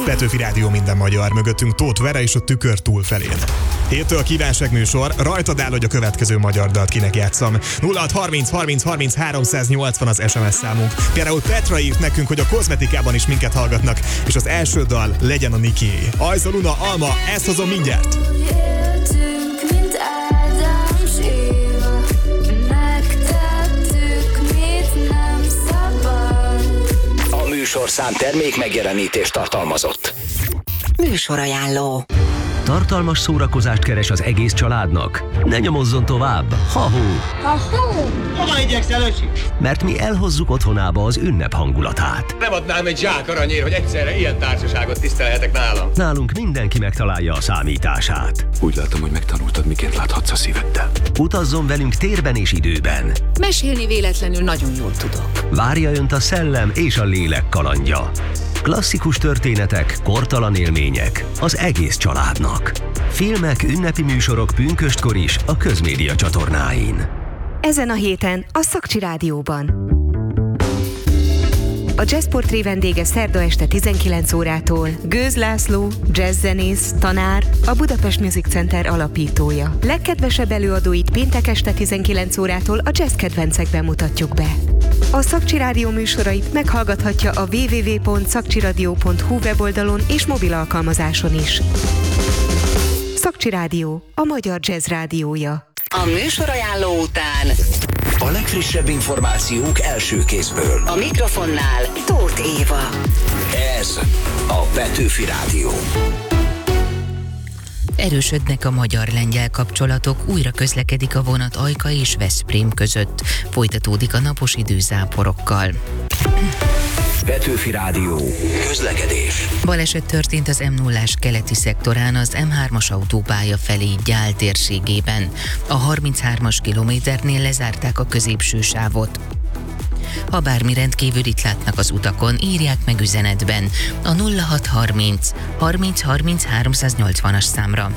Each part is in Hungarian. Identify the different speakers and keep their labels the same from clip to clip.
Speaker 1: Petőfi Rádió minden magyar, mögöttünk Tóth Vera és a Tükör túlfelén. Héttől kívánság műsor, rajtad áll, hogy a következő magyar dalt kinek játsszam. 0630 30 30 380 az SMS számunk. Például Petra írt nekünk, hogy a kozmetikában is minket hallgatnak, és az első dal legyen a Nikié. Ajza, Luna, Alma, ezt hozom mindjárt.
Speaker 2: A műsorszám termék megjelenítést tartalmazott.
Speaker 3: Műsorajánló.
Speaker 4: Tartalmas szórakozást keres az egész családnak? Ne nyomozzon tovább! Ha-hó!
Speaker 5: Hova igyekszel, öcsi?
Speaker 4: Mert mi elhozzuk otthonába az ünnep hangulatát.
Speaker 6: Nem adnám egy zsák aranyért, hogy egyszerre ilyen társaságot tisztelhetek nálam.
Speaker 4: Nálunk mindenki megtalálja a számítását.
Speaker 7: Úgy látom, hogy megtanultad, miként láthatsz a szíveddel.
Speaker 4: Utazzon velünk térben és időben.
Speaker 3: Mesélni véletlenül nagyon jól tudok.
Speaker 4: Várja önt a szellem és a lélek kalandja. Klasszikus történetek, kortalan élmények az egész családnak. Filmek, ünnepi műsorok pünköstkor is a Közmédia csatornáin.
Speaker 8: Ezen a héten a Szakcsi Rádióban. A Jazzportré vendége szerda este 19 órától Gőz László, jazzzenész, tanár, a Budapest Music Center alapítója. Legkedvesebb előadóit péntek este 19 órától a jazz kedvencekben mutatjuk be. A Szakcsi Rádió műsorait meghallgathatja a www.szakcsiradio.hu weboldalon és mobil alkalmazáson is. Szakcsi Rádió, a magyar jazz rádiója.
Speaker 3: A műsorajánló után
Speaker 2: A legfrissebb információk első kézből.
Speaker 3: a mikrofonnál Tóth Éva.
Speaker 2: Ez a Petőfi Rádió.
Speaker 9: Erősödnek a magyar-lengyel kapcsolatok, újra közlekedik a vonat Ajka és Veszprém között. Folytatódik a napos idő záporokkal.
Speaker 2: Petőfi Rádió. Közlekedés.
Speaker 9: Baleset történt az M0-ás keleti szektorán az M3-as autópálya felé Gyál térségében. A 33-as kilométernél lezárták a középső sávot. Ha bármi rendkívülit látnak az utakon, írják meg üzenetben a 0630 30 30 380-as számra.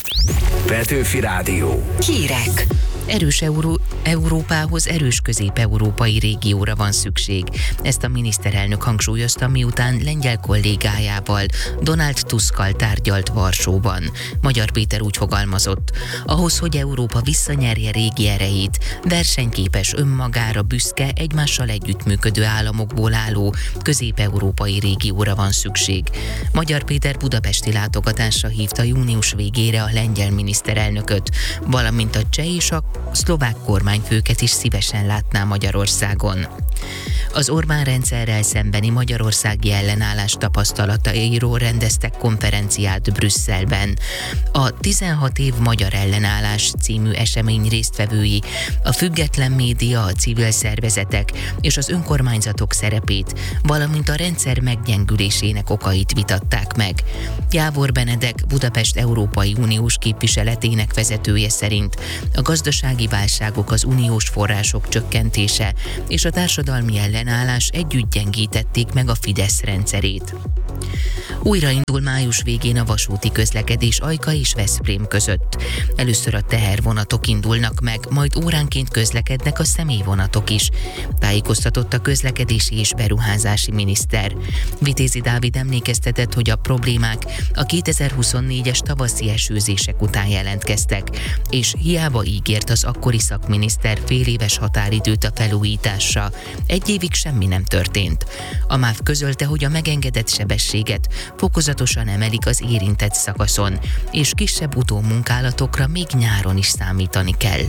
Speaker 2: Petőfi Rádió.
Speaker 3: Hírek.
Speaker 9: Erős Európához erős közép-európai régióra van szükség. Ezt a miniszterelnök hangsúlyozta, miután lengyel kollégájával, Donald Tuskkal tárgyalt Varsóban. Magyar Péter úgy fogalmazott: ahhoz, hogy Európa visszanyerje régi erejét, versenyképes, önmagára büszke, egymással együttműködő államokból álló közép-európai régióra van szükség. Magyar Péter budapesti látogatásra hívta június végére a lengyel miniszterelnököt, valamint a cseh és a szlovák kormányfőket is szívesen látná Magyarországon. Az Orbán rendszerrel szembeni magyarországi ellenállás tapasztalatairól rendeztek konferenciát Brüsszelben. A 16 év magyar ellenállás című esemény résztvevői a független média, a civil szervezetek és az önkormányzatok szerepét, valamint a rendszer meggyengülésének okait vitatták meg. Jávor Benedek, Budapest Európai Uniós képviseletének vezetője szerint a gazdasági válságok, az uniós források csökkentése és a társadalmi ellenállás együtt gyengítették meg a Fidesz rendszerét. Újraindul május végén a vasúti közlekedés Ajka és Veszprém között. Először a tehervonatok indulnak meg, majd óránként közlekednek a személyvonatok is, tájékoztatott a közlekedési és beruházási miniszter. Vitézi Dávid emlékeztetett, hogy a problémák a 2024-es tavaszi esőzések után jelentkeztek, és hiába ígért az akkori szakminiszter féléves határidőt a felújításra, egy évig semmi nem történt. A MÁV közölte, hogy a megengedett sebességet fokozatosan emelik az érintett szakaszon, és kisebb utómunkálatokra még nyáron is számítani kell.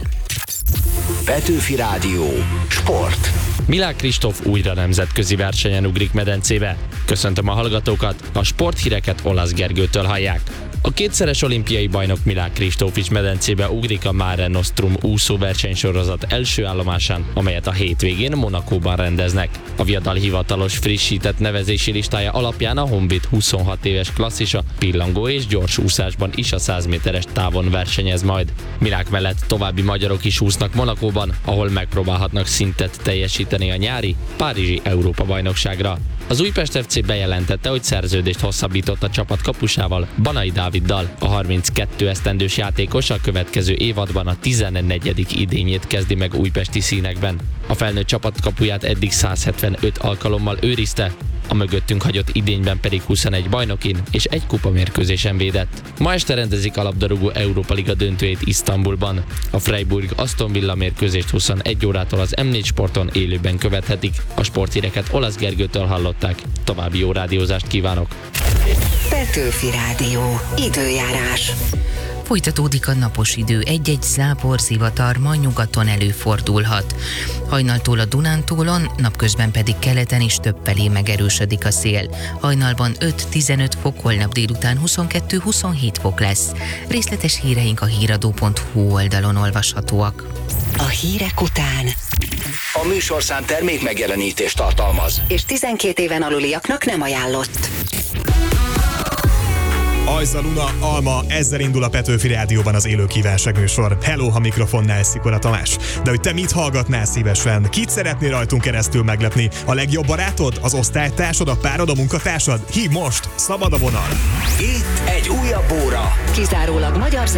Speaker 2: Petőfi Rádió. Sport.
Speaker 10: Milák Kristóf újra nemzetközi versenyen ugrik medencébe. Köszöntöm a hallgatókat, a sporthíreket Olasz Gergőtől hallják. A kétszeres olimpiai bajnok Milák Kristóf is medencébe ugrik a Mare Nostrum úszóversenysorozat első állomásán, amelyet a hétvégén Monacóban rendeznek. A Viadal hivatalos frissített nevezési listája alapján a Honvéd 26 éves klasszisa pillangó és gyors úszásban is a 100 méteres távon versenyez majd. Milák mellett további magyarok is úsznak Monacóban, ahol megpróbálhatnak szintet teljesíteni a nyári párizsi Európa-bajnokságra. Az Újpest FC bejelentette, hogy szerződést hosszabbított a csapat kapusával, Banai Dáviddal Dáviddal. A 32 esztendős játékos a következő évadban a 14. idényét kezdi meg újpesti színekben. A felnőtt csapatkapuját eddig 175 alkalommal őrizte, a mögöttünk hagyott idényben pedig 21 bajnokin és egy kupamérkőzésen védett. Ma este rendezik a labdarúgó Európa Liga döntőjét Isztambulban. A Freiburg Aston Villa mérkőzést 21 órától az M4 Sporton élőben követhetik. A sporthíreket Olasz Gergőtől hallották. További jó rádiózást kívánok!
Speaker 3: Petőfi Rádió. Időjárás.
Speaker 9: Folytatódik a napos idő, egy-egy zápor, zivatar ma nyugaton előfordulhat. Hajnaltól a Dunántúlon, napközben pedig keleten is többfelé megerősödik a szél. Hajnalban 5-15 fok, holnap délután 22-27 fok lesz. Részletes híreink a híradó.hu oldalon olvashatóak.
Speaker 3: A hírek után.
Speaker 2: A műsorszám termék megjelenítést tartalmaz.
Speaker 3: És 12 éven aluliaknak nem ajánlott.
Speaker 1: Ajza, Luna, Alma, ezzel indul a Petőfi Rádióban az élő kívánságműsor. Hello, ha mikrofonnál Szikora Tamás. De hogy te mit hallgatnál szívesen? Kit szeretnél rajtunk keresztül meglepni? A legjobb barátod? Az osztálytársad? A párod? A munkatársad? Hív most! Szabad a vonal!
Speaker 2: Itt egy újabb óra.
Speaker 3: Kizárólag magyar